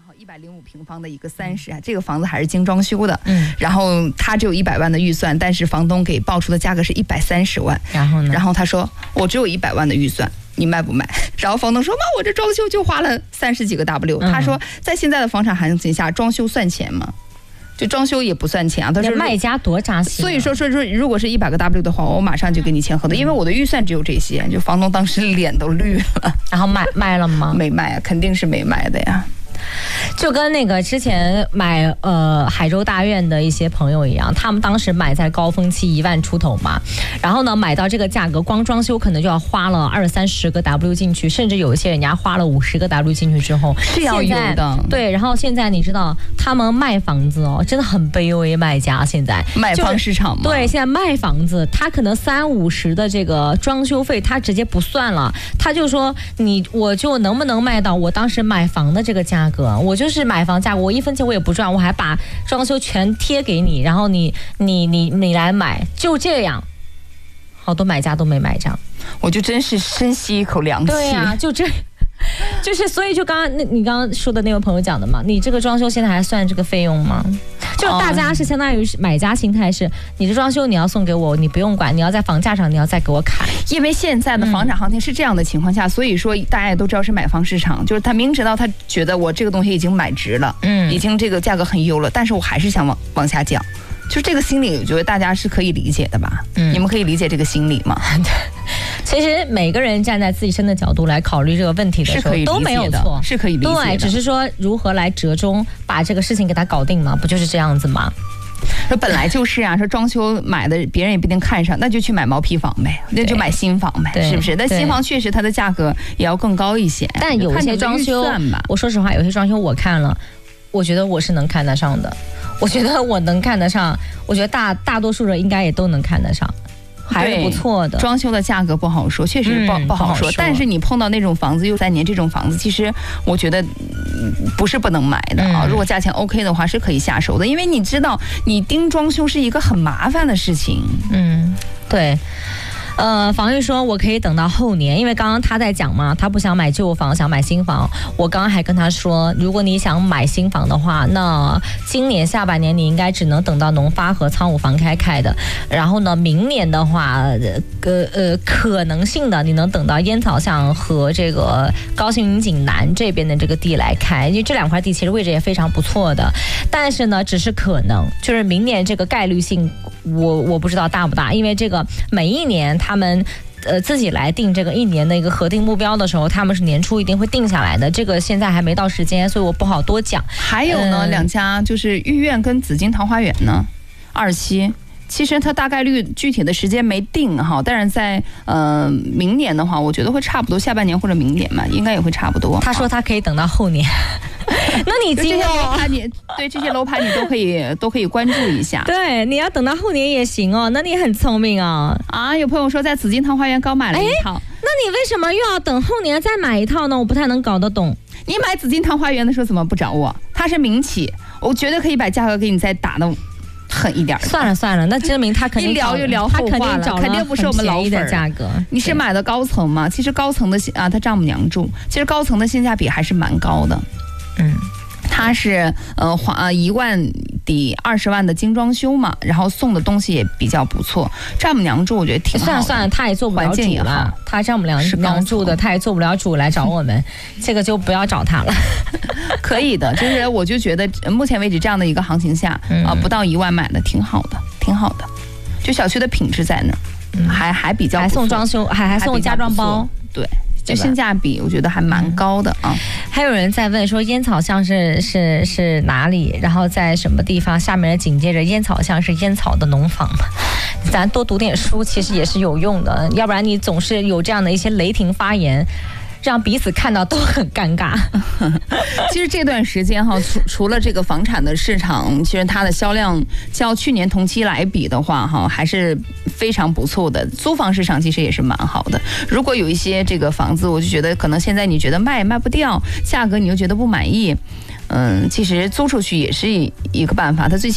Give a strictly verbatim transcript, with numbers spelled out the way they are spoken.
后一百零五平方的一个三室啊，这个房子还是精装修的， 嗯， 然后他只有一百万的预算，但是房东给报出的价格是一百三十万， 然后呢？ 然后他说我只有一百万的预算。你卖不卖？然后房东说：“妈，我这装修就花了三十几个 W。嗯”他说，在现在的房产行情下，装修算钱吗？就装修也不算钱啊。他说卖家多扎心、啊。 所以说说说，如果是一百个 W 的话，我马上就跟你签合同，因为我的预算只有这些。就房东当时脸都绿了。 然后卖卖了吗？ 没卖啊，肯定是没卖的呀。 就跟那个之前买呃海州大院的一些朋友一样，他们当时买在高峰期一万出头嘛，然后呢买到这个价格，光装修可能就要花了二三十个 W 进去，甚至有一些人家花了五十个 W 进去之后是要有的。 对，然后现在你知道他们卖房子哦，真的很卑微，卖家现在买方市场嘛、就是。 对，现在卖房子，他可能三五十的这个装修费，他直接不算了，他就说你我就能不能卖到我当时买房的这个价格。我就是买房价，我一分钱我也不赚，我还把装修全贴给你，然后你你你你来买，就这样，好多买家都没买账， 我就真是深吸一口凉气。 对呀、啊，就这。就是所以就刚刚那你刚刚说的那位朋友讲的嘛，你这个装修现在还算这个费用吗？就是大家是相当于买家心态是，你的装修你要送给我，你不用管，你要在房价上你要再给我砍。 因为现在的房产行情是这样的情况下，嗯、所以说大家也都知道是买方市场，就是他明知道他觉得我这个东西已经买值了，嗯，已经这个价格很优了，但是我还是想往往下降。就这个心理，我觉得大家是可以理解的吧？嗯，你们可以理解这个心理吗？ 其实每个人站在自己身的角度来考虑这个问题的时候，都没有错， 是可以理解的。 对，只是说如何来折中，把这个事情给它搞定嘛，不就是这样子吗？ 说本来就是啊，说装修买的别人也不一定看上，那就去买毛坯房呗，那就买新房呗，是不是？但新房确实它的价格也要更高一些。 但有些装修，我说实话，有些装修我看了，我觉得我是能看得上的。我觉得我能看得上，我觉得大大多数人应该也都能看得上，还是不错的。 装修的价格不好说，确实不、嗯、不好说。但是你碰到那种房子又三年这种房子，其实我觉得不是不能买的啊。嗯、如果价钱 OK 的话，是可以下手的，因为你知道，你盯装修是一个很麻烦的事情。 嗯，对。呃，房玉说我可以等到后年，因为刚刚他在讲嘛，他不想买旧房，想买新房。我刚刚还跟他说，如果你想买新房的话，那今年下半年你应该只能等到农发和仓务房开开的。然后呢，明年的话，呃呃，可能性的你能等到烟草巷和这个高新云锦南这边的这个地来开，因为这两块地其实位置也非常不错的。但是呢，只是可能，就是明年这个概率性，我我不知道大不大，因为这个每一年。他们呃自己来定这个一年的一个核定目标的时候，他们是年初一定会定下来的。这个现在还没到时间，所以我不好多讲。 还有呢，嗯、两家就是御苑跟紫金桃花源呢，二期。其实它大概率具体的时间没定哈，但是在呃明年的话，我觉得会差不多下半年或者明年嘛，应该也会差不多。 他说他可以等到后年，那你今天你对这些楼盘你都可以都可以关注一下。 对，你要等到后年也行哦，那你很聪明哦。 啊，有朋友说在紫金桃花源刚买了一套， 那你为什么又要等后年再买一套呢？我不太能搞得懂。 你买紫金桃花源的时候怎么不找我？它是民企，我绝对可以把价格给你再打的。狠一点， 算了算了，那证明他肯定一聊就聊后话了，肯定不是我们老粉的价格。 你是买的高层吗？其实高层的啊，他丈母娘住，其实高层的性价比还是蛮高的。嗯，他是呃花呃一万抵二十万的精装修嘛，然后送的东西也比较不错。丈母娘住我觉得挺好的。 算了算了，他也做不了主了。他丈母娘娘住的，他也做不了主来找我们，这个就不要找他了。 可以的，就是我就觉得目前为止这样的一个行情下、嗯、啊，不到一万买的挺好的，挺好的。就小区的品质在那儿、嗯，还还比较不错， 还送装修，还还送家装包， 对。就性价比，我觉得还蛮高的啊、嗯。 还有人在问说烟草巷是是是哪里，然后在什么地方？下面紧接着烟草巷是烟草的农房嘛？咱多读点书其实也是有用的，要不然你总是有这样的一些雷霆发言。让彼此看到都很尴尬。 其实这段时间哈，除除了这个房产的市场，其实它的销量较去年同期来比的话哈，还是非常不错的。租房市场其实也是蛮好的。如果有一些这个房子，我就觉得可能现在你觉得卖卖不掉，价格你又觉得不满意，嗯，其实租出去也是一个办法。它最